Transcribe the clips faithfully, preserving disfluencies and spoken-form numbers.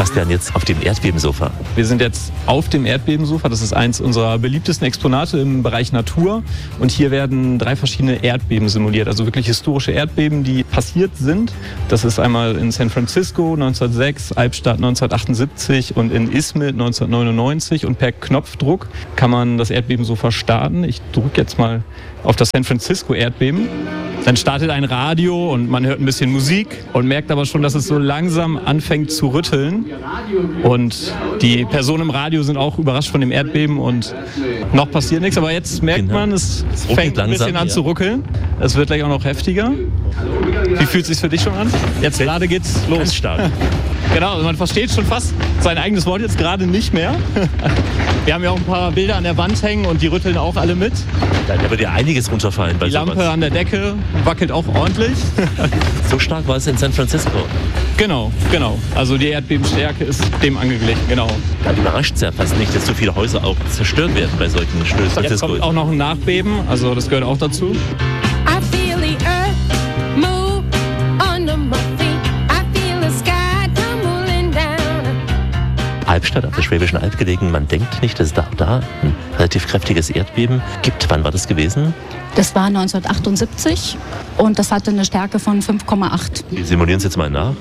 Bastian, jetzt auf dem Erdbebensofa. Wir sind jetzt auf dem Erdbebensofa. Das ist eins unserer beliebtesten Exponate im Bereich Natur. Und hier werden drei verschiedene Erdbeben simuliert, also wirklich historische Erdbeben, die passiert sind. Das ist einmal in San Francisco neunzehnhundertsechs, Albstadt neunzehnhundertachtundsiebzig und in Izmit neunzehnhundertneunundneunzig. Und per Knopfdruck kann man das Erdbebensofa starten. Ich drücke jetzt mal auf das San Francisco Erdbeben. Dann startet ein Radio und man hört ein bisschen Musik und merkt aber schon, dass es so langsam anfängt zu rütteln. Und die Personen im Radio sind auch überrascht von dem Erdbeben und noch passiert nichts. Aber jetzt merkt Genau. man, es Es fängt ruckelt ein bisschen langsam, an ja. zu ruckeln. Es wird gleich auch noch heftiger. Wie fühlt es sich für dich schon an? Jetzt gerade geht's los. Ganz stark. Genau, also man versteht schon fast sein eigenes Wort jetzt gerade nicht mehr. Wir haben ja auch ein paar Bilder an der Wand hängen und die rütteln auch alle mit. Da wird ja einiges runterfallen bei Die sowas. Lampe an der Decke wackelt auch ordentlich. So stark war es in San Francisco. Genau, genau. Also die Erdbebenstärke ist dem angeglichen, genau. Da überrascht es ja fast nicht, dass so viele Häuser auch zerstört werden bei solchen Stößen. Jetzt kommt auch noch ein Nachbeben, also das gehört auch dazu. I feel the earth move under my feet. I feel the sky tumbling down. Albstadt auf der Schwäbischen Alb gelegen. Man denkt nicht, dass es da, da ein relativ kräftiges Erdbeben gibt. Wann war das gewesen? Das war neunzehnhundertachtundsiebzig und das hatte eine Stärke von fünf Komma acht. Wir simulieren es jetzt mal nach.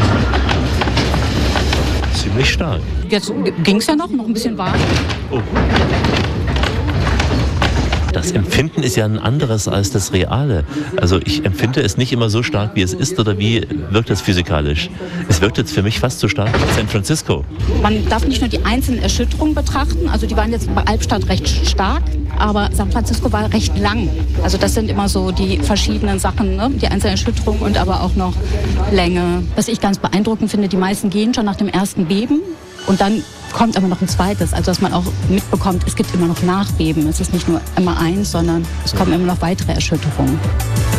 Ziemlich stark. Jetzt ging es ja noch, noch ein bisschen warm. Oh. Das Empfinden ist ja ein anderes als das Reale. Also ich empfinde es nicht immer so stark, wie es ist, oder wie wirkt es physikalisch? Es wirkt jetzt für mich fast so stark wie San Francisco. Man darf nicht nur die einzelnen Erschütterungen betrachten, also die waren jetzt bei Albstadt recht stark, aber San Francisco war recht lang. Also das sind immer so die verschiedenen Sachen, ne? Die einzelnen Erschütterungen und aber auch noch Länge. Was ich ganz beeindruckend finde, die meisten gehen schon nach dem ersten Beben und dann kommt aber noch ein zweites, also dass man auch mitbekommt, es gibt immer noch Nachbeben. Es ist nicht nur immer eins, sondern es kommen immer noch weitere Erschütterungen.